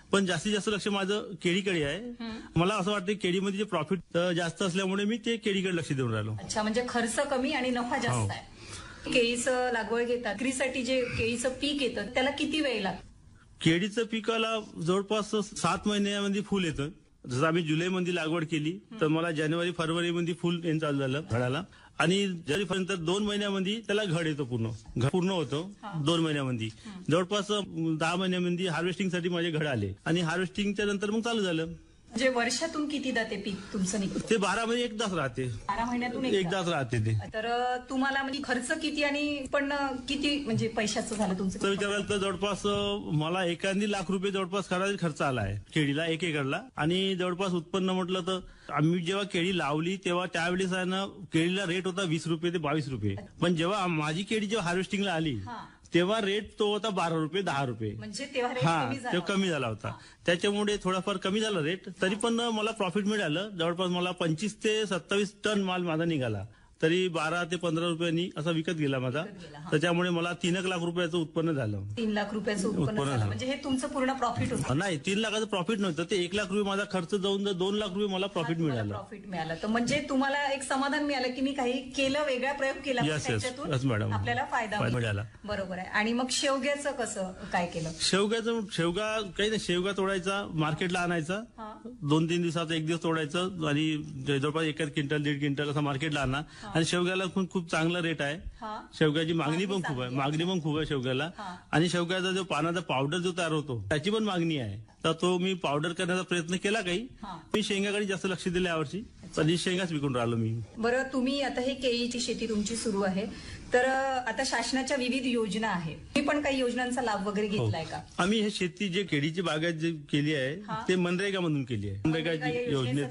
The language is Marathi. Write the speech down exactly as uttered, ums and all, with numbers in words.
पण जास्तीत जास्त लक्ष माझं केळीकडे आहे. मला असं वाटतं केळीमध्ये जे प्रॉफिट जास्त असल्यामुळे मी ते केळीकडे लक्ष देऊन राहिलो. अच्छा, म्हणजे खर्च कमी आणि नफा जास्त आहे. केळीचं लागवड घेतात, विक्रीसाठी जे केळीचं पीक येतं त्याला किती वेळ लागतो? केळीचं पिकाला जवळपास सात महिन्यामध्ये फुल येतं. जसं आम्ही जुलैमध्ये लागवड केली तर मला जानेवारी फरवरीमध्ये फुल येणं चालू झालं झाडाला, आणि जरीपर्यंत दोन महिन्यामध्ये त्याला घड येतो, पूर्ण घड पूर्ण होतो दोन महिन्यामध्ये. जवळपास दहा महिन्यामध्ये हार्वेस्टिंगसाठी माझे घड आले आणि हार्वेस्टिंगच्या नंतर मग चालू झालं. म्हणजे वर्षातून कितीदा ते पीक तुमचं निघतं? ते बारा महिने एकदाच राहते. बारा महिन्यातून एकदाच राहते ते. तर तुम्हाला म्हणजे खर्च किती आणि पण किती म्हणजे पैशाचं झालं तुमचं? विचारायला तर जवळपास मला एखादी लाख रुपये जवळपास खर्च आला आहे केळीला, एक एकरला. आणि जवळपास उत्पन्न म्हटलं तर आम्ही जेव्हा केळी लावली तेव्हा त्यावेळेस आहे ना केळीला रेट होता वीस रुपये ते बावीस रुपये. पण जेव्हा माझी केळी जेव्हा हार्वेस्टिंगला आली तेव्हा रेट तो होता बारा रुपये दहा रुपये. म्हणजे तेव्हा हा तेव्हा कमी झाला होता. त्याच्यामुळे थोडाफार कमी झाला रेट, तरी पण मला प्रॉफिट मिळालं. जवळपास मला पंचवीस ते सत्तावीस टन माल माझा निघाला, तरी बारा ते पंधरा रुपयांनी असा विकत गेला माझा. त्याच्यामुळे मला तीन एक लाख रुपयाचं उत्पन्न झालं. तीन लाख रुपयाचं उत्पन्न झालं म्हणजे हे तुमचं पूर्ण प्रॉफिट होतं? नाही, तीन लाखाचं प्रॉफिट नव्हतं ते. एक लाख रुपये माझा खर्च जाऊन दोन लाख रुपये मला प्रॉफिट मिळालं. प्रॉफिट मिळालं तर म्हणजे तुम्हाला एक समाधान मिळालं की मी काही केलं, वेगळा प्रयोग केला, त्याच्यातून आपल्याला फायदा मिळाला. बरोबर आहे. आणि मग शेवग्याचं कसं काय केलं? शेवग्याचं शेवगा काही नाही, शेवगा तोडायचा, मार्केटला आणायचा, दोन तीन दिवसाचा एक दिवस तोडायचं आणि जवळपास एक क्विंटल दीड क्विंटल असं मार्केटला आणा. आणि शेवग्याला खूप खूप चांगला रेट आहे. शेवग्याची मागणी पण खूप आहे, मागणी पण खूप आहे शेवग्याला. आणि शेवग्याचा जो पानाचा पावडर जो तयार होतो त्याची पण मागणी आहे. तर तो मी पावडर करण्याचा प्रयत्न केला. काही मी शेंगाकडे जास्त लक्ष दिलं यावर्षी, पण शेंगाच विकून राहिलो मी. बरं, तुम्ही आता हे केळीची शेती तुमची सुरू आहे, तर आता शासनाच्या विविध योजना आहेत, तुम्ही पण काही योजनांचा लाभ वगैरे घेतलाय का? आम्ही हे शेती जे केळीची बागायत जे केली आहे ते मनरेगा मधून केली आहे. मनरेगा योजनेत